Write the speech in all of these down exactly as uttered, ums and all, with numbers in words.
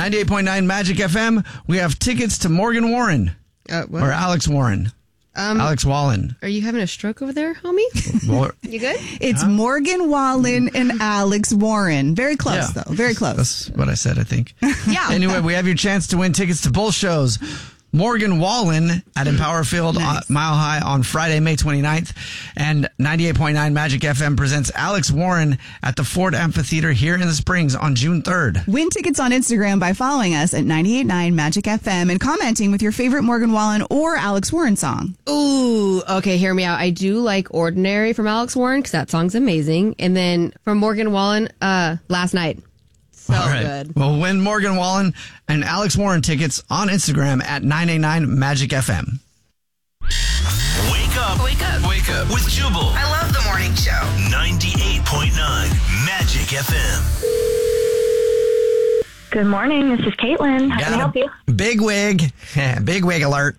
ninety-eight point nine Magic F M, we have tickets to Morgan Wallen. Uh, what? Or Alex Warren. Um, Alex Wallen. Are you having a stroke over there, homie? Well, You good? It's huh? Morgan Wallen and Alex Warren. Very close, yeah. though. Very close. That's what I said, I think. Yeah. Anyway, we have your chance to win tickets to both shows. Morgan Wallen at Empower Field, nice. Mile High on Friday, May twenty-ninth. And ninety-eight point nine Magic F M presents Alex Warren at the Ford Amphitheater here in the Springs on June third. Win tickets on Instagram by following us at ninety-eight point nine Magic F M and commenting with your favorite Morgan Wallen or Alex Warren song. Ooh, okay, hear me out. I do like Ordinary from Alex Warren because that song's amazing. And then from Morgan Wallen, uh, Last Night. So All right. good. Well, win Morgan Wallen and Alex Warren tickets on Instagram at nine eight nine Magic F M. Wake up. Wake up. Wake up with Jubal. I love the morning show. ninety-eight point nine Magic F M. Good morning. This is Caitlin. How Got can I help a you? Big wig. Big wig alert.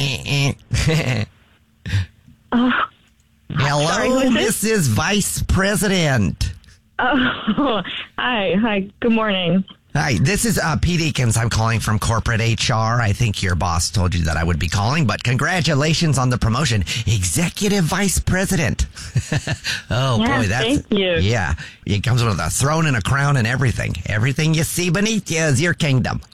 Oh, Hello, sorry, who is this? Missus Vice President. oh, hi. Hi. Good morning. Hi, this is uh, Pete Eakins. I'm calling from corporate H R. I think your boss told you that I would be calling, but congratulations on the promotion. Executive Vice President. oh, Yeah, boy, that's... thank you. Yeah, it comes with a throne and a crown and everything. Everything you see beneath you is your kingdom.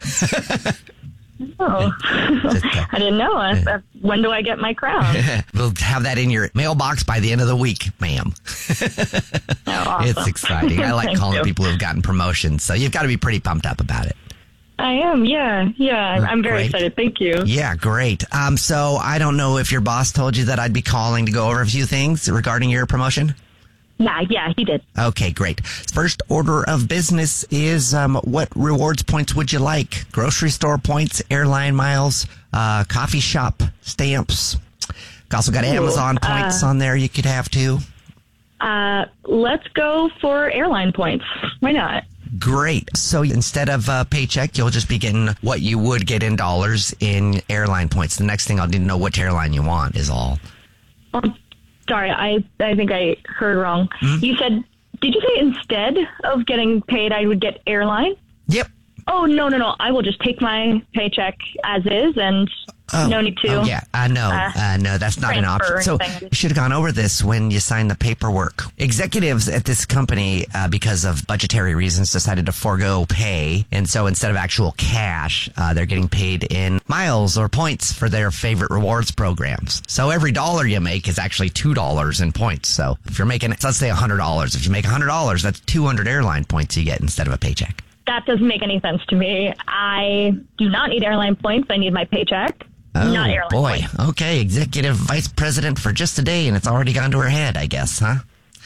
Oh, I didn't know. I, I, when do I get my crown? We'll have that in your mailbox by the end of the week, ma'am. Oh, awesome. It's exciting. I like Thank calling you. people who've gotten promotions, so you've got to be pretty pumped up about it. I am. Yeah. Yeah. I'm, I'm very Great. excited. Thank you. Yeah, great. Um, so I don't know if your boss told you that I'd be calling to go over a few things regarding your promotion. Yeah. Yeah. He did. Okay, great. First order of business is um, what rewards points would you like? Grocery store points, airline miles, uh, coffee shop stamps. Also got Amazon Ooh, points uh, on there you could have too. Uh, let's go for airline points. Why not? Great. So instead of a paycheck, you'll just be getting what you would get in dollars in airline points. The next thing I'll need to know which airline you want is all. Oh, sorry. I, I think I heard wrong. Hmm? You said, did you say instead of getting paid, I would get airline? Yep. Oh, no, no, no. I will just take my paycheck as is and Oh, no need to. Oh, yeah, I know. uh, Uh, no, that's not an transfer option. or So anything. you should have gone over this when you signed the paperwork. Executives at this company, uh, because of budgetary reasons, decided to forego pay. And so instead of actual cash, uh, they're getting paid in miles or points for their favorite rewards programs. So every dollar you make is actually two dollars in points. So if you're making, let's say one hundred dollars. If you make one hundred dollars, that's two hundred airline points you get instead of a paycheck. That doesn't make any sense to me. I do not need airline points. I need my paycheck. Oh, not airline boy. points. Okay, executive vice president for just a day, and it's already gone to her head, I guess, huh?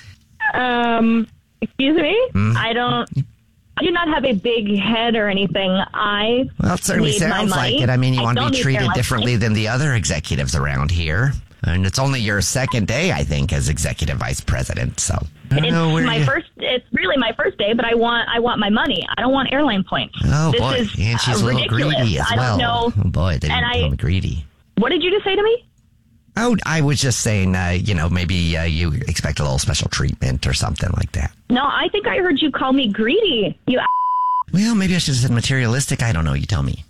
Um, excuse me? Hmm? I don't... I do not have a big head or anything. I Well, it certainly need my sounds money. like it. I mean, you I want to don't be need treated airline differently points. than the other executives around here. And it's only your second day, I think, as executive vice president. So I don't It's know where my you... first. It's really my first day, but I want. I want my money. I don't want airline points. Oh, this boy. Is, And she's uh, a little ridiculous. greedy as I well. don't know. Oh, boy, they and didn't I- call me greedy. What did you just say to me? Oh, I was just saying, uh, you know, maybe uh, you expect a little special treatment or something like that. No, I think I heard you call me greedy. You. Well, maybe I should have said materialistic. I don't know. You tell me.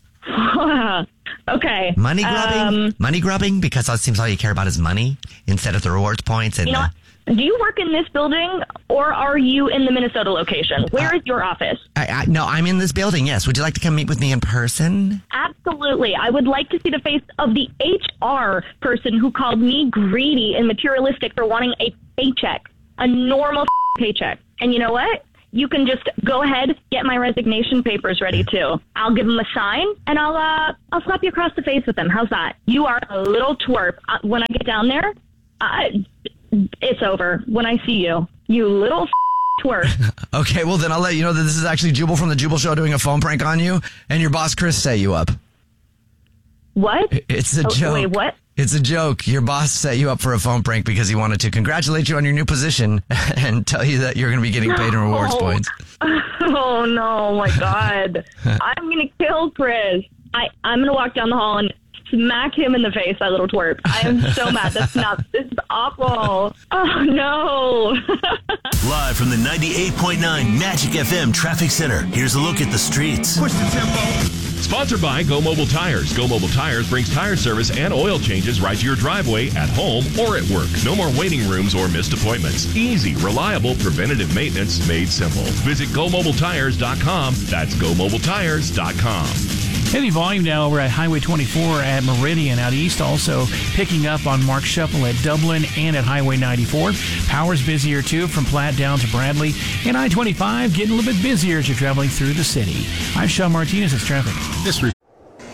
Okay. Money grubbing? Um, money grubbing? Because that seems all you care about is money instead of the rewards points. And you know, uh, what? Do you work in this building or are you in the Minnesota location? Where Uh, is your office? I, I, no, I'm in this building, yes. Would you like to come meet with me in person? Absolutely. I would like to see the face of the H R person who called me greedy and materialistic for wanting a paycheck, a normal paycheck. And you know what? You can just go ahead, get my resignation papers ready too. I'll give them a sign and I'll uh, I'll slap you across the face with them. How's that? You are a little twerp. Uh, when I get down there, uh, it's over. When I see you, you little twerp. Okay, well then I'll let you know that this is actually Jubal from the Jubal Show doing a phone prank on you, and your boss Chris set you up. What? It's a Oh, joke. wait, what? It's a joke. Your boss set you up for a phone prank because he wanted to congratulate you on your new position and tell you that you're going to be getting paid in rewards Oh. points. Oh no, my God. I'm going to kill Chris. I, I'm going to walk down the hall and smack him in the face, that little twerp. I am so mad. That's not, this is awful. Oh, no. Live from the ninety-eight point nine Magic F M Traffic Center, here's a look at the streets. Push the tempo. Sponsored by Go Mobile Tires. Go Mobile Tires brings tire service and oil changes right to your driveway, at home, or at work. No more waiting rooms or missed appointments. Easy, reliable, preventative maintenance made simple. Visit go mobile tires dot com. That's go mobile tires dot com. Heavy volume now over at Highway twenty-four at Meridian out east. Also picking up on Mark Shuffle at Dublin and at Highway ninety-four. Power's busier too from Platte down to Bradley. And I twenty-five getting a little bit busier as you're traveling through the city. I'm Sean Martinez. It's traffic. This re-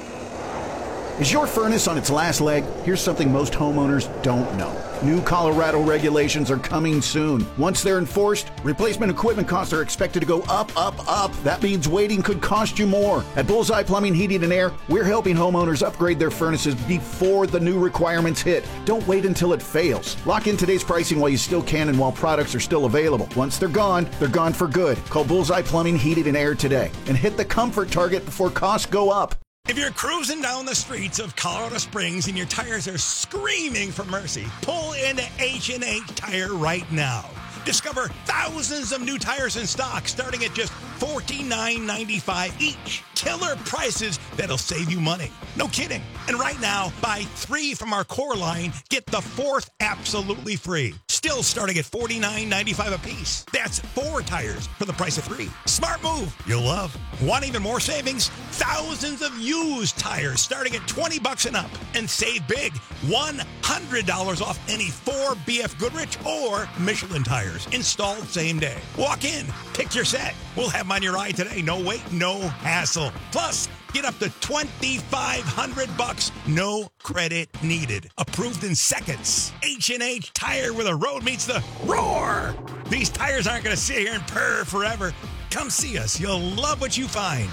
Is your furnace on its last leg? Here's something most homeowners don't know. New Colorado regulations are coming soon. Once they're enforced, replacement equipment costs are expected to go up, up, up. That means waiting could cost you more. At Bullseye Plumbing, Heating, and Air, we're helping homeowners upgrade their furnaces before the new requirements hit. Don't wait until it fails. Lock in today's pricing while you still can and while products are still available. Once they're gone, they're gone for good. Call Bullseye Plumbing, Heating, and Air today and hit the comfort target before costs go up. If you're cruising down the streets of Colorado Springs and your tires are screaming for mercy, pull into H and H Tire right now. Discover thousands of new tires in stock starting at just forty-nine ninety-five each. Killer prices that'll save you money. No kidding. And right now, buy three from our core line, get the fourth absolutely free. Still starting at forty-nine ninety-five a piece. That's four tires for the price of three. Smart move you'll love. Want even more savings? Thousands of used tires starting at twenty bucks and up. And save big. one hundred dollars off any four B F Goodrich or Michelin tires. Installed same day. Walk in, pick your set. We'll have them on your ride today. No wait, no hassle. Plus, get up to twenty-five hundred bucks. No credit needed. Approved in seconds. H and H Tire, where the road meets the roar. These tires aren't going to sit here and purr forever. Come see us. You'll love what you find.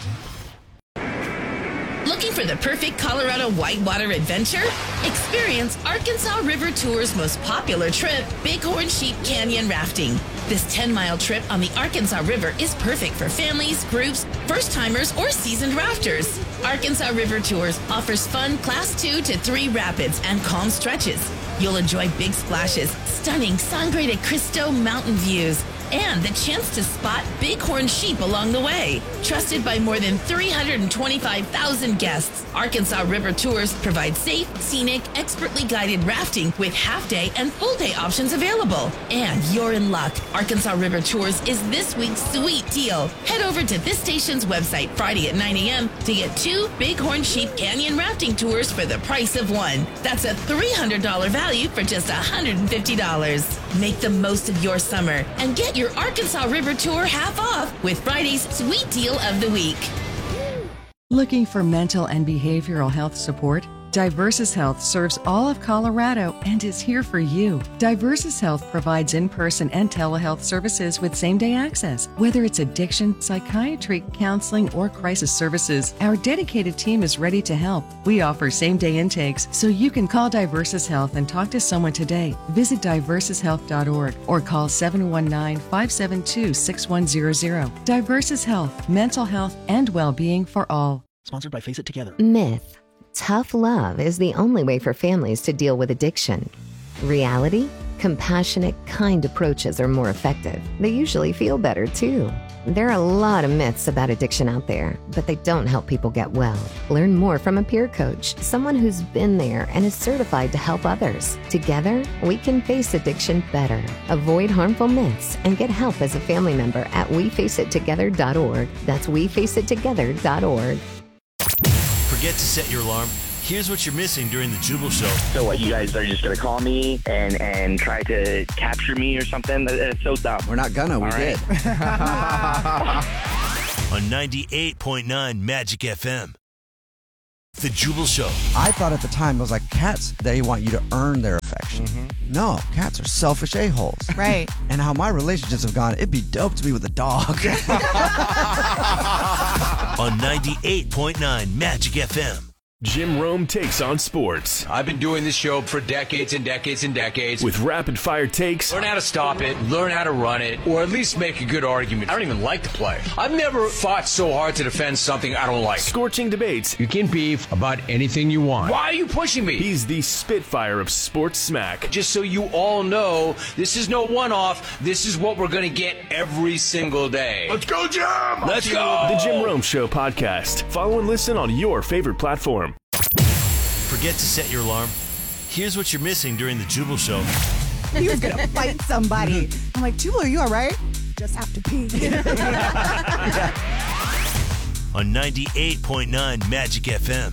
Looking for the perfect Colorado whitewater adventure? Experience Arkansas River Tour's most popular trip, Bighorn Sheep Canyon Rafting. This ten-mile trip on the Arkansas River is perfect for families, groups, first-timers, or seasoned rafters. Arkansas River Tours offers fun Class two to three rapids and calm stretches. You'll enjoy big splashes, stunning Sangre de Cristo mountain views, and the chance to spot bighorn sheep along the way. Trusted by more than three hundred twenty-five thousand guests, Arkansas River Tours provide safe, scenic, expertly guided rafting with half-day and full-day options available. And you're in luck. Arkansas River Tours is this week's sweet deal. Head over to this station's website Friday at nine a.m. to get two Bighorn Sheep Canyon rafting tours for the price of one. That's a three hundred dollars value for just one hundred fifty dollars. Make the most of your summer and get your Arkansas River Tour half off with Friday's Sweet Deal of the Week. Looking for mental and behavioral health support? Diversus Health serves all of Colorado and is here for you. Diversus Health provides in-person and telehealth services with same-day access. Whether it's addiction, psychiatry, counseling, or crisis services, our dedicated team is ready to help. We offer same-day intakes, so you can call Diversus Health and talk to someone today. Visit diversus health dot org or call seven one nine, five seven two, six one zero zero. Diversus Health, mental health and well-being for all. Sponsored by Face It Together. Myth. Tough love is the only way for families to deal with addiction. Reality? Compassionate, kind approaches are more effective. They usually feel better, too. There are a lot of myths about addiction out there, but they don't help people get well. Learn more from a peer coach, someone who's been there and is certified to help others. Together, we can face addiction better. Avoid harmful myths and get help as a family member at we face it together dot org. That's we face it together dot org. Forget to set your alarm. Here's what you're missing during the Jubal Show. So what, you guys are just going to call me and, and try to capture me or something? That's so dumb. We're not gonna, we All did. On ninety-eight point nine Magic F M. The Jubal Show. I thought at the time, it was like cats, they want you to earn their affection. Mm-hmm. No, cats are selfish a-holes. Right. And how my relationships have gone, it'd be dope to be with a dog. On ninety-eight point nine Magic F M. Jim Rome takes on sports. I've been doing this show for decades and decades and decades. With rapid-fire takes. Learn how to stop it, learn how to run it, or at least make a good argument. I don't even like to play. I've never fought so hard to defend something I don't like. Scorching debates. You can beef about anything you want. Why are you pushing me? He's the Spitfire of sports smack. Just so you all know, this is no one-off. This is what we're going to get every single day. Let's go, Jim! Let's go! The Jim Rome Show podcast. Follow and listen on your favorite platform. Forget to set your alarm? Here's what you're missing during the Jubal Show. He was going to fight somebody. I'm like, Jubal, are you all right? Just have to pee. On ninety-eight point nine Magic F M.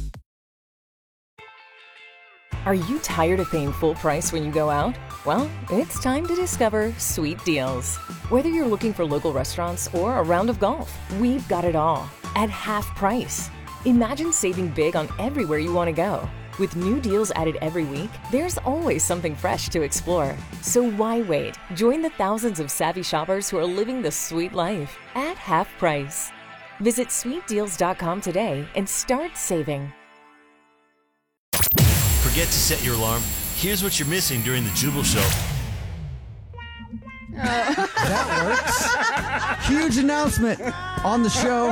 Are you tired of paying full price when you go out? Well, it's time to discover Sweet Deals. Whether you're looking for local restaurants or a round of golf, we've got it all at half price. Imagine saving big on everywhere you want to go. With new deals added every week, there's always something fresh to explore. So why wait? Join the thousands of savvy shoppers who are living the sweet life at half price. Visit sweet deals dot com today and start saving. Forget to set your alarm? Here's what you're missing during the Jubal Show. That works. Huge announcement on the show.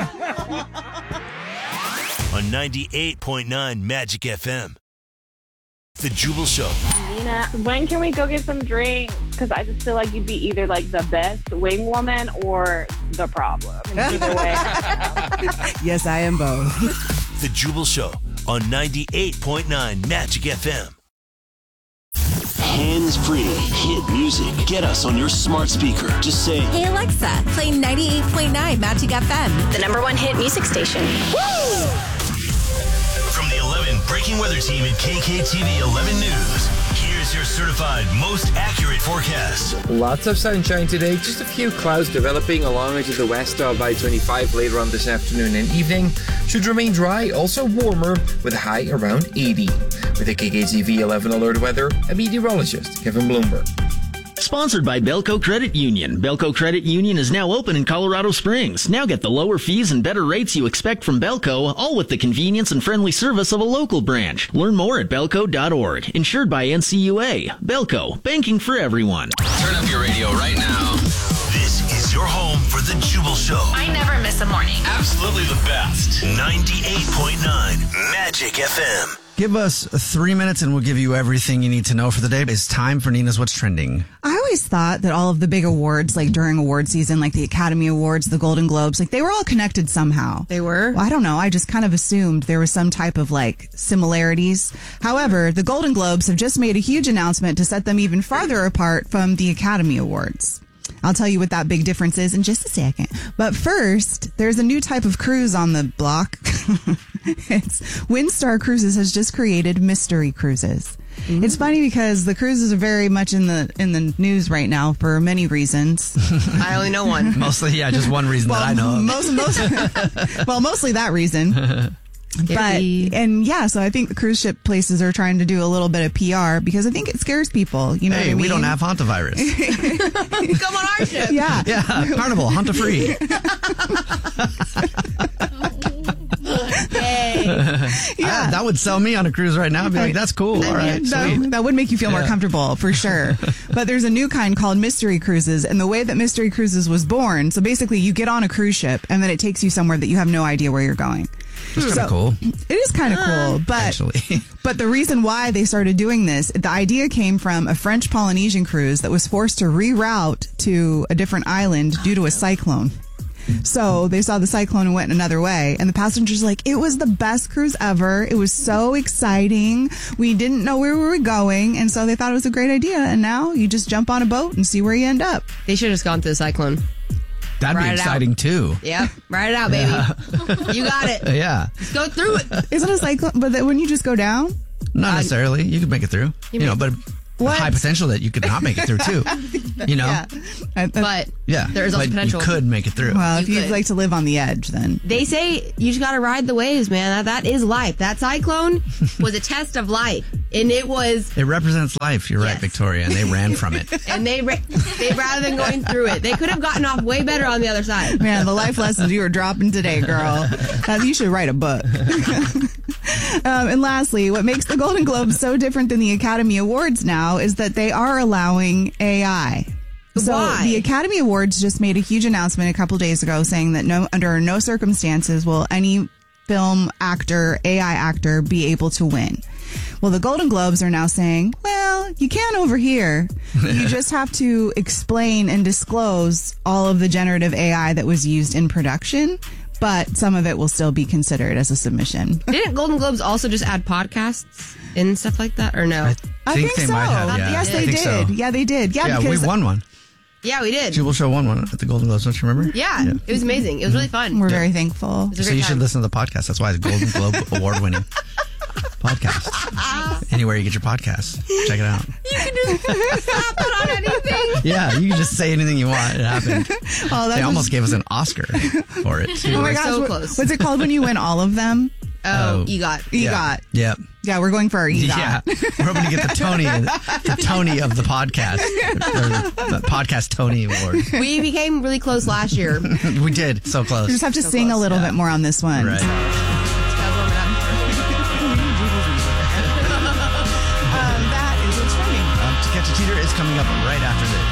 On ninety-eight point nine Magic F M. The Jubal Show. Nina, when can we go get some drinks? Because I just feel like you'd be either like the best wing woman or the problem. Either way. Yes, I am both. The Jubal Show on ninety-eight point nine Magic F M. Hands-free hit music. Get us on your smart speaker. Just say, "Hey Alexa, play ninety-eight point nine Magic F M, the number one hit music station." Woo! From the eleven Breaking Weather Team at K K T V eleven News, here's your certified most accurate forecast. Lots of sunshine today, just a few clouds developing along into the west of I twenty-five later on this afternoon and evening. Should remain dry, also warmer, with a high around eighty. With the K K T V eleven alert weather, a meteorologist, Kevin Bloomberg. Sponsored by Belco Credit Union. Belco Credit Union is now open in Colorado Springs. Now get the lower fees and better rates you expect from Belco, all with the convenience and friendly service of a local branch. Learn more at belco dot org. Insured by N C U A. Belco, banking for everyone. Turn up your radio right now. This is your home for the Jubal Show. I never miss a morning. Absolutely the best. ninety-eight point nine Magic F M. Give us three minutes and we'll give you everything you need to know for the day. It's time for Nina's What's Trending. I always thought that all of the big awards, like during award season, like the Academy Awards, the Golden Globes, like they were all connected somehow. They were? Well, I don't know. I just kind of assumed there was some type of like similarities. However, the Golden Globes have just made a huge announcement to set them even farther apart from the Academy Awards. I'll tell you what that big difference is in just a second. But first, there's a new type of cruise on the block. It's Windstar Cruises has just created mystery cruises. Mm-hmm. It's funny because the cruises are very much in the in the news right now for many reasons. I only know one. Mostly, yeah, just one reason well, that I know of. Most, most, well, mostly that reason. But, and yeah, so I think the cruise ship places are trying to do a little bit of P R because I think it scares people. You know hey, what I mean? We don't have hantavirus. Come on our ship. Yeah. Yeah. Carnival, Hanta free. Yay. Yeah. I, that would sell me on a cruise right now. I'd be like, that's cool. All right. That, sweet. that would make you feel more Yeah. comfortable for sure. But there's a new kind called Mystery Cruises. And the way that Mystery Cruises was born, so basically you get on a cruise ship and then it takes you somewhere that you have no idea where you're going. It's kind of So, cool. It is kind of cool, but Actually. but the reason why they started doing this, the idea came from a French Polynesian cruise that was forced to reroute to a different island due to a cyclone. So they saw the cyclone and went another way, and the passengers were like, it was the best cruise ever. It was so exciting. We didn't know where we were going, and so they thought it was a great idea. And now you just jump on a boat and see where you end up. They should have just gone through the cyclone. That'd Ride be it exciting out. too. Yep. Ride it out, baby. Yeah. You got it. Yeah. Let's go through it. Isn't it a cyclone? But then when you just go down? Not necessarily. You could make it through. You You know, may- but What? high potential that you could not make it through too. You know? Yeah. I- But Yeah. there is also but potential. You could make it through. Well, if You you'd could. like to live on the edge, then. They say you just got to ride the waves, man. That, that is life. That cyclone was a test of life. And it was, It represents life. You're right, Yes. Victoria. And they ran from it. and they, ra- they rather than going through it, they could have gotten off way better on the other side. Man, the life lessons you were dropping today, girl. That, you should write a book. Um, and lastly, what makes the Golden Globes so different than the Academy Awards now is that they are allowing A I. So Why? The Academy Awards just made a huge announcement a couple days ago saying that no, under no circumstances will any film actor, A I actor, be able to win. Well, the Golden Globes are now saying, well, you can over here. You just have to explain and disclose all of the generative A I that was used in production, but some of it will still be considered as a submission. Didn't Golden Globes also just add podcasts and stuff like that, or no? I I think think they so. might have, yeah. Yes, I they think did. so. Yeah, they did. Yeah, Yeah, we because won one. Yeah, we did. Jubal Show won one at the Golden Globes. Don't you remember? Yeah, it was amazing. It was really fun. we're very thankful. It was a So great you should time. listen to the podcast. That's why it's Golden Globe award winning podcast. Anywhere you get your podcasts, check it out. You can just slap it on anything. Yeah, you can just say anything you want. It happened. Oh, that They was- almost gave us an Oscar for it too. Oh my gosh, so what- close. what's it called when you win all of them? Oh, EGOT. EGOT. Yep. Yeah, we're going for our EGOT. Yeah, we're hoping to get the Tony, the Tony of the podcast, or the podcast Tony Award. We became really close last year. We did so close. We just have to So sing close, a little yeah. bit more on this one. Right. Um, that is what's trending. Um, To Catch a Cheater is coming up right after this.